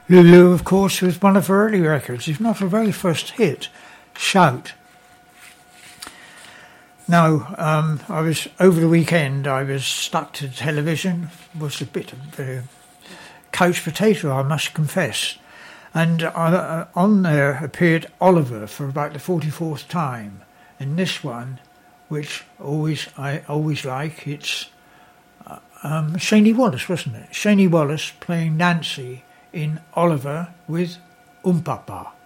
Lulu, of course, was one of her early records, if not her very first hit, Shout. Now, I was over the weekend. I was stuck to television. Was a bit of a couch potato, I must confess. And on there appeared Oliver for about the 44th time. And this one, which I always like, it's Shani Wallis, wasn't it? Shani Wallis playing Nancy in Oliver with Papa.